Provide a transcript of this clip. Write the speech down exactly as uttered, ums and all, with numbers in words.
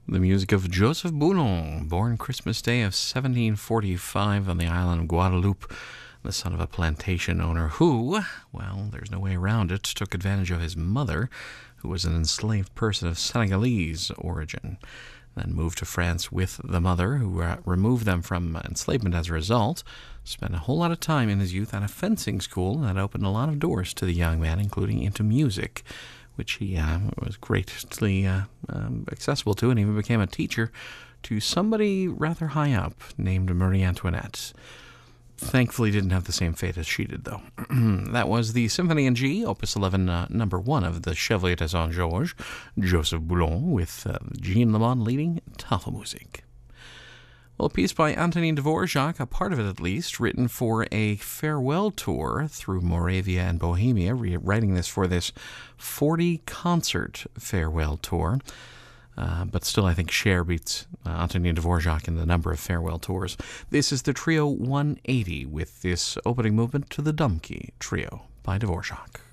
The music of Joseph Boulon, born Christmas Day of seventeen forty-five on the island of Guadeloupe, the son of a plantation owner who, well, there's no way around it, took advantage of his mother, who was an enslaved person of Senegalese origin, then moved to France with the mother, who uh, removed them from enslavement as a result. Spent a whole lot of time in his youth at a fencing school that opened a lot of doors to the young man, including into music, which he uh, was greatly uh, um, accessible to, and even became a teacher to somebody rather high up named Marie Antoinette. Thankfully didn't have the same fate as she did, though. That was the Symphony in G, Opus eleven, uh, number one of the Chevalier de Saint-Georges, Joseph Boulon, with uh, Jean Lemon leading Tafelmusik. Well, a piece by Antonin Dvorak, a part of it at least, written for a farewell tour through Moravia and Bohemia, writing this for this forty-concert farewell tour. Uh, but still, I think Cher beats uh, Antonin Dvorak in the number of farewell tours. This is the Trio one eighty with this opening movement to the Dumke Trio by Dvorak.